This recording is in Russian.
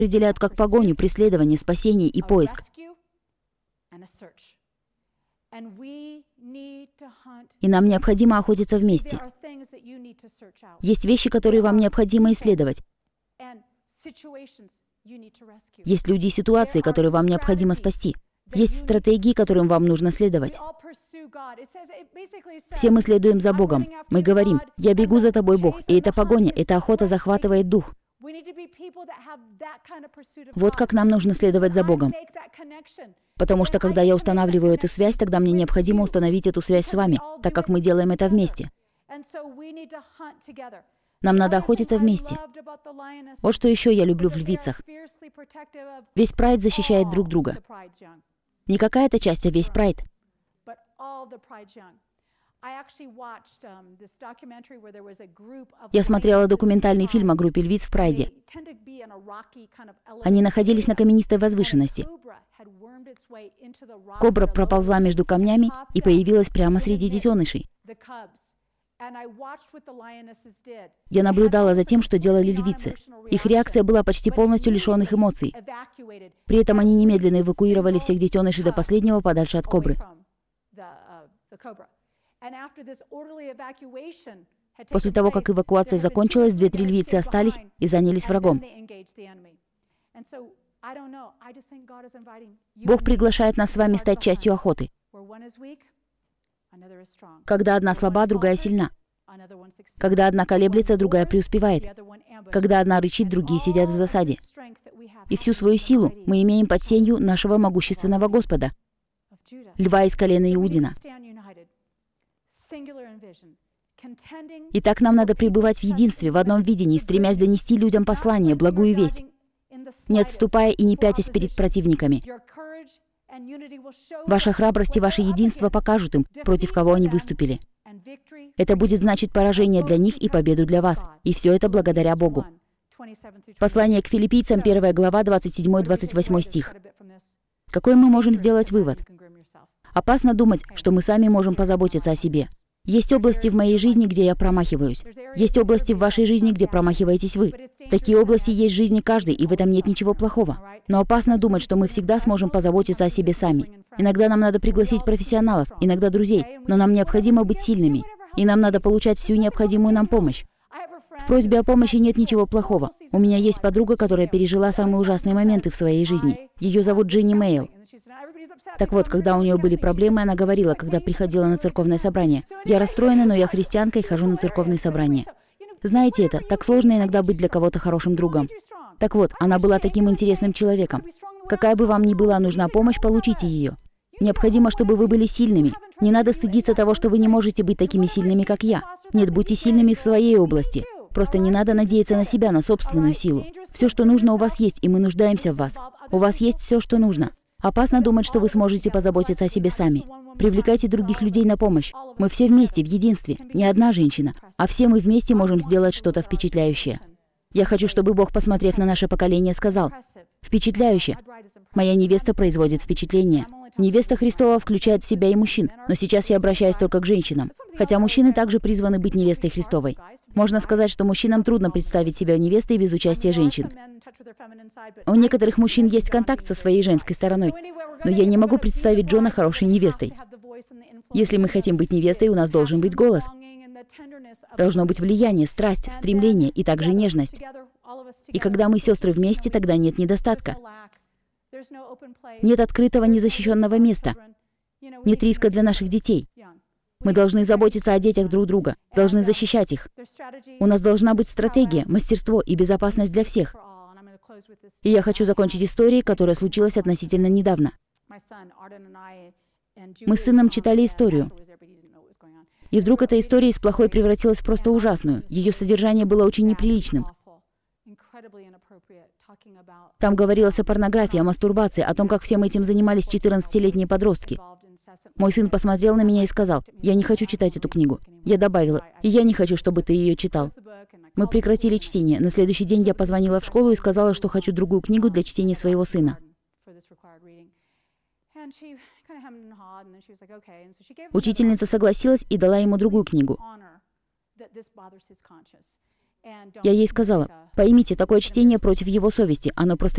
определяют как погоню, преследование, спасение и поиск. И нам необходимо охотиться вместе. Есть вещи, которые вам необходимо исследовать. Есть люди и ситуации, которые вам необходимо спасти. Есть стратегии, которым вам нужно следовать. Все мы следуем за Богом. Мы говорим: «Я бегу за тобой, Бог», и эта погоня, эта охота захватывает дух. Вот как нам нужно следовать за Богом. Потому что, когда я устанавливаю эту связь, тогда мне необходимо установить эту связь с вами, так как мы делаем это вместе. Нам надо охотиться вместе. Вот что еще я люблю в львицах. Весь прайд защищает друг друга. Не какая-то часть, а весь прайд. Я смотрела документальный фильм о группе львиц в прайде. Они находились на каменистой возвышенности. Кобра проползла между камнями и появилась прямо среди детенышей. Я наблюдала за тем, что делали львицы. Их реакция была почти полностью лишенных эмоций. При этом они немедленно эвакуировали всех детенышей до последнего подальше от кобры. После того, как эвакуация закончилась, 2-3 львицы остались и занялись врагом. Бог приглашает нас с вами стать частью охоты. Когда одна слаба, другая сильна. Когда одна колеблется, другая преуспевает. Когда одна рычит, другие сидят в засаде. И всю свою силу мы имеем под сенью нашего могущественного Господа, льва из колена Иудина. Итак, нам надо пребывать в единстве, в одном видении, стремясь донести людям послание, благую весть, не отступая и не пятясь перед противниками. Ваша храбрость и ваше единство покажут им, против кого они выступили. Это будет значить поражение для них и победу для вас. И все это благодаря Богу. Послание к филиппийцам, 1 глава, 27-28 стих. Какой мы можем сделать вывод? Опасно думать, что мы сами можем позаботиться о себе. Есть области в моей жизни, где я промахиваюсь. Есть области в вашей жизни, где промахиваетесь вы. Такие области есть в жизни каждой, и в этом нет ничего плохого. Но опасно думать, что мы всегда сможем позаботиться о себе сами. Иногда нам надо пригласить профессионалов, иногда друзей, но нам необходимо быть сильными. И нам надо получать всю необходимую нам помощь. В просьбе о помощи нет ничего плохого. У меня есть подруга, которая пережила самые ужасные моменты в своей жизни. Ее зовут Дженни Мейл. Так вот, когда у нее были проблемы, она говорила, когда приходила на церковное собрание: «Я расстроена, но я христианка и хожу на церковные собрания». Знаете, это так сложно иногда быть для кого-то хорошим другом. Так вот, она была таким интересным человеком. Какая бы вам ни была нужна помощь, получите ее. Необходимо, чтобы вы были сильными. Не надо стыдиться того, что вы не можете быть такими сильными, как я. Нет, будьте сильными в своей области. Просто не надо надеяться на себя, на собственную силу. Все, что нужно, у вас есть, и мы нуждаемся в вас. У вас есть все, что нужно. Опасно думать, что вы сможете позаботиться о себе сами. Привлекайте других людей на помощь. Мы все вместе, в единстве. Не одна женщина, а все мы вместе можем сделать что-то впечатляющее. Я хочу, чтобы Бог, посмотрев на наше поколение, сказал: «Впечатляюще! Моя невеста производит впечатление». Невеста Христова включает в себя и мужчин, но сейчас я обращаюсь только к женщинам. Хотя мужчины также призваны быть невестой Христовой. Можно сказать, что мужчинам трудно представить себя невестой без участия женщин. У некоторых мужчин есть контакт со своей женской стороной, но я не могу представить Джона хорошей невестой. Если мы хотим быть невестой, у нас должен быть голос. Должно быть влияние, страсть, стремление и также нежность. И когда мы сестры вместе, тогда нет недостатка. Нет открытого незащищенного места. Нет риска для наших детей. Мы должны заботиться о детях друг друга, должны защищать их. У нас должна быть стратегия, мастерство и безопасность для всех. И я хочу закончить историей, которая случилась относительно недавно. Мы с сыном читали историю. И вдруг эта история из плохой превратилась в просто ужасную. Ее содержание было очень неприличным. Там говорилось о порнографии, о мастурбации, о том, как всем этим занимались 14-летние подростки. Мой сын посмотрел на меня и сказал: «Я не хочу читать эту книгу». Я добавила: «И я не хочу, чтобы ты ее читал». Мы прекратили чтение. На следующий день я позвонила в школу и сказала, что хочу другую книгу для чтения своего сына. Учительница согласилась и дала ему другую книгу. Я ей сказала: «Поймите, такое чтение против его совести, оно просто